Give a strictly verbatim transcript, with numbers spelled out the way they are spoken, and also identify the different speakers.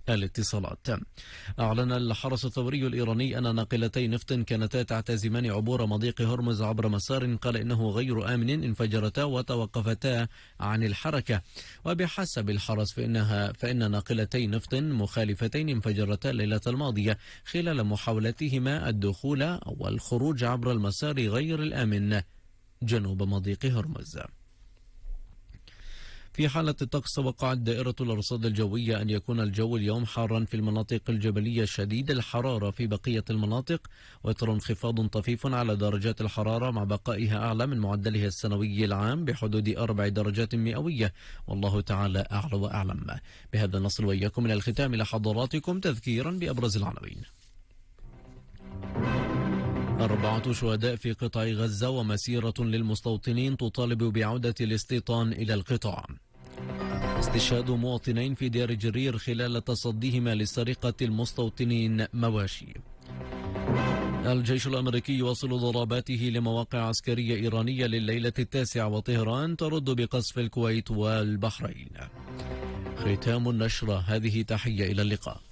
Speaker 1: الاتصالات. أعلن الحرس الثوري الإيراني أن ناقلتي نفط كانتا تعتزمان عبور مضيق هرمز عبر مسار قال إنه غير آمن انفجرتا وتوقفتا عن الحركة. وبحسب الحرس فإنها فإن ناقلتي نفط مخالفتين انفجرتا الليلة الماضية خلال محاولتهما الدخول والخروج عبر المسار غير الآمن جنوب مضيق هرمز. في حالة الطقس توقعت دائرة الأرصاد الجوية أن يكون الجو اليوم حارا في المناطق الجبلية شديد الحرارة في بقية المناطق، وترى انخفاض طفيف على درجات الحرارة مع بقائها أعلى من معدلها السنوي العام بحدود أربع درجات مئوية، والله تعالى أعلى وأعلم. بهذا نصل وإياكم إلى الختام لحضراتكم تذكيرا بأبرز العناوين. أربعة شهداء في قطاع غزة ومسيرة للمستوطنين تطالب بعودة الاستيطان إلى القطاع. استشهاد مواطنين في دير جرير خلال تصديهما لسرقة المستوطنين مواشي. الجيش الأمريكي يواصل ضرباته لمواقع عسكرية إيرانية لليلة التاسعة، وطهران ترد بقصف الكويت والبحرين. ختام النشرة هذه، تحية إلى اللقاء.